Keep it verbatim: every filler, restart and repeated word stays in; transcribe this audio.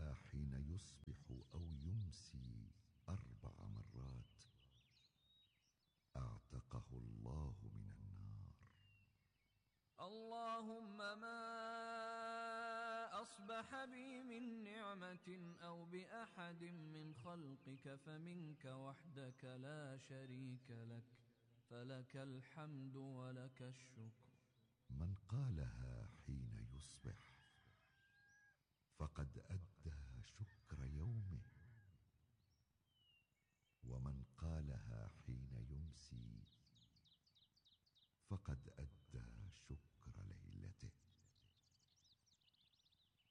قالها حين يصبح أو يمسي أربع مرات أعتقه الله من النار. اللهم ما أصبح بي من نعمة أو بأحد من خلقك فمنك وحدك لا شريك لك، فلك الحمد ولك الشكر. من قالها حين يصبح فقد أدى شكر يومه، ومن قالها حين يمسي فقد